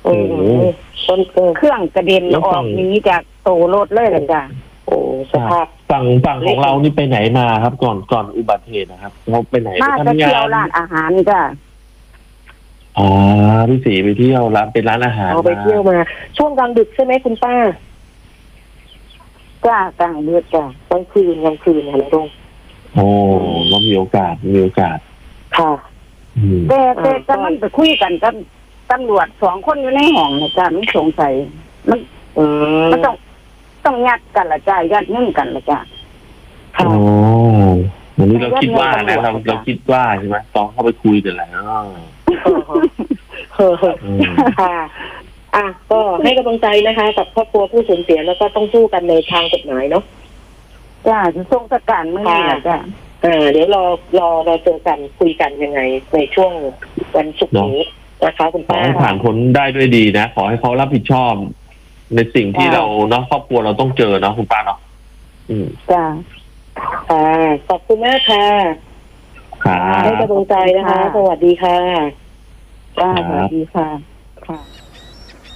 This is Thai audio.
โอ้ต้นเครื่องกระเด็นออกหนีจากโตรถเลยเลยจ้ะโอ้สภาพฝั่งของเรานี่ไปไหนมาครับก่อนอุบัติเหตุนะครับเราไปไหนไปมาจะทำงาเที่ยวน ร้านอาหารจ้ะพี่ศรีไปเที่ยวเป็นร้านอาหารไปเที่ยวมาช่วงกลางดึกใช่ไหมคุณป้าจ้ากลางดึกจ้ะกลางคืนค่ะตรงโอ้ก็มีโอกาสค่ะแต่ก็มันไปคุยกันกับตำรวจ2 คนอยู่ในห้องนะจ้ะมันสงสัยมันต้องยัดกันละจ้ะยัดเงินกันละจ้ะโอ้วันนี้เราคิดว่านะเราคิดว่าใช่ไหมตอนเข้าไปคุยกันแหละค่ะก็ให้กำลังใจนะคะกับครอบครัวผู้สูญเสียแล้วก็ต้องสู้กันในทางกฎหมายเนาะจ้ะจะส่งประกันไม่ได้จ้ะเดี๋ยวเราเจอกันคุยกันยังไงในช่วงวันศุกร์นี้นะคะคุณป้าขอให้ผ่านพ้นได้ด้วยดีนะขอให้เขารับผิดชอบในสิ่งที่เราเนาะครอบครัวเราต้องเจอเนาะคุณป้าเนาะจ้ะขอบคุณมากค่ะให้กำลังใจนะคะสวัสดีค่ะสวัสดีค่ะ